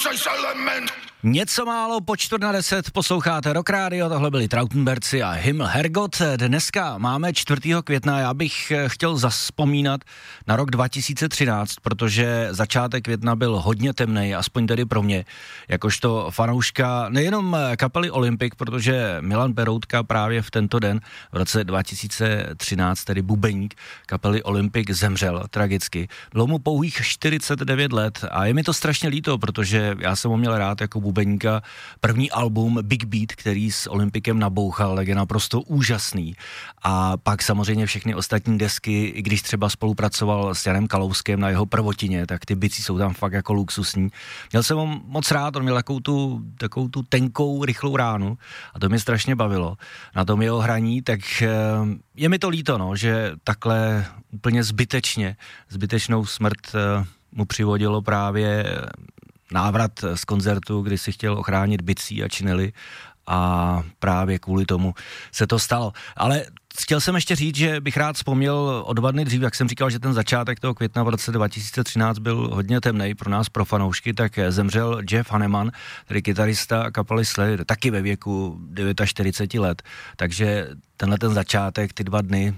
Něco málo po 9:45 posloucháte Rock Radio, tohle byli Trautenberci a Himmel Herrgott. Dneska máme 4. května, já bych chtěl zazpomínat na rok 2013, protože začátek května byl hodně temnej, aspoň tedy pro mě, jakožto fanouška nejenom kapely Olympic, protože Milan Peroutka právě v tento den, v roce 2013, tedy bubeník kapely Olympic, zemřel tragicky. Bylo mu pouhých 49 let a je mi to strašně líto, protože já jsem ho měl rád jako bubeníka. První album Big Beat, který s Olympicem nabouchal, je naprosto úžasný. A pak samozřejmě všechny ostatní desky, i když třeba spolupracoval s Janem Kalouskem na jeho prvotině, tak ty bicí jsou tam fakt jako luxusní. Měl jsem ho moc rád, on měl takovou tu tenkou, rychlou ránu a to mě strašně bavilo. Na tom jeho hraní, tak je mi to líto, no, že takhle úplně zbytečnou smrt mu přivodilo právě návrat z koncertu, kdy si chtěl ochránit bicí a činely a právě kvůli tomu se to stalo. Ale chtěl jsem ještě říct, že bych rád vzpomněl o 2 dny dřív, jak jsem říkal, že ten začátek toho května v roce 2013 byl hodně temnej pro nás, pro fanoušky, tak zemřel Jeff Hanneman, tedy kytarista kapely Slayer, taky ve věku 49 let. Takže tenhle ten začátek, ty 2 dny,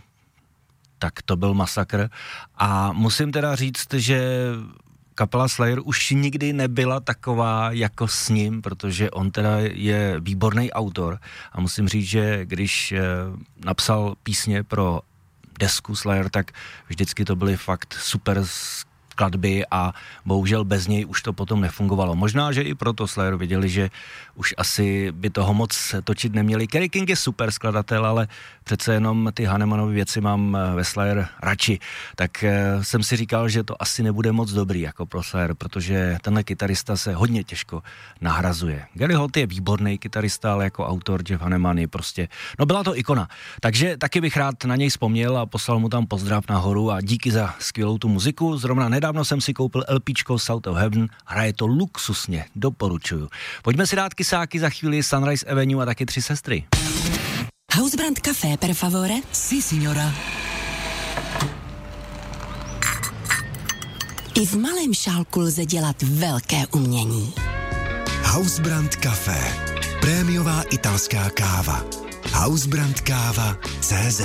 tak to byl masakr. A musím teda říct, že kapela Slayer už nikdy nebyla taková jako s ním, protože on teda je výborný autor a musím říct, že když napsal písně pro desku Slayer, tak vždycky to byly fakt super skladby a bohužel bez něj už to potom nefungovalo. Možná, že i proto Slayer věděli, že už asi by toho moc točit neměli. Kerry King je super skladatel, ale přece jenom ty Hannemanovy věci mám ve Slayer radši. Tak jsem si říkal, že to asi nebude moc dobrý jako pro Slayer, protože tenhle kytarista se hodně těžko nahrazuje. Gary Holt je výborný kytarista, ale jako autor Jeff Hanneman je prostě, no byla to ikona. Takže taky bych rád na něj vzpomněl a poslal mu tam pozdrav nahoru a díky za skvělou tu muziku. Zrovna nedávno jsem si koupil LPčko South of Heaven, hraje to luxusně, doporučuju. Pojďme si dát kysáky, za chvíli Sunrise Avenue a taky 3 sestry. Hausbrand Café per favore? Sí, signora. I v malém šálku lze dělat velké umění. Hausbrand Café. Prémiová italská káva. Hausbrandkáva.cz.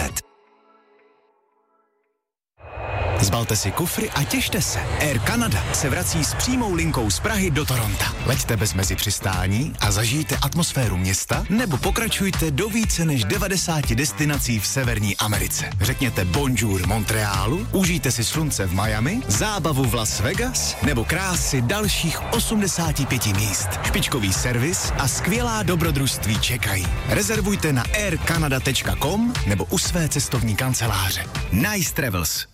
Zbalte si kufry a těšte se. Air Canada se vrací s přímou linkou z Prahy do Toronta. Leďte bez mezipřistání a zažijte atmosféru města, nebo pokračujte do více než 90 destinací v Severní Americe. Řekněte bonjour Montrealu, užijte si slunce v Miami, zábavu v Las Vegas, nebo krásy dalších 85 míst. Špičkový servis a skvělá dobrodružství čekají. Rezervujte na aircanada.com nebo u své cestovní kanceláře. Nice Travels.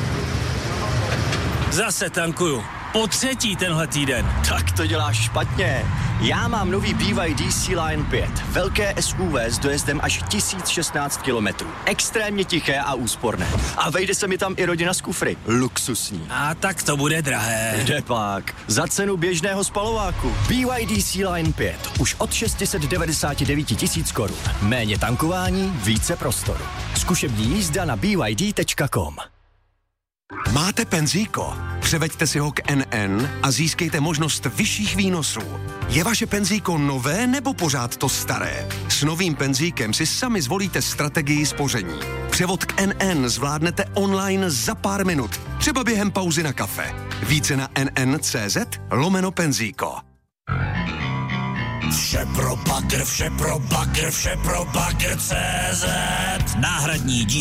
Zase tankuju. Po 3. tenhle týden. Tak to děláš špatně. Já mám nový BYD C-Line 5. Velké SUV s dojezdem až 1016 kilometrů. Extrémně tiché a úsporné. A vejde se mi tam i rodina z kufry. Luxusní. A tak to bude drahé. Kde pak? Za cenu běžného spalováku. BYD C-Line 5. Už od 699 tisíc korun. Méně tankování, více prostoru. Zkušební jízda na byd.com. Máte penzíko? Převeďte si ho k NN a získejte možnost vyšších výnosů. Je vaše penzíko nové nebo pořád to staré? S novým penzíkem si sami zvolíte strategii spoření. Převod k NN zvládnete online za pár minut, třeba během pauzy na kafe. Více na nn.cz/penzíko. Vše pro bagr, CZ. Náhradní díl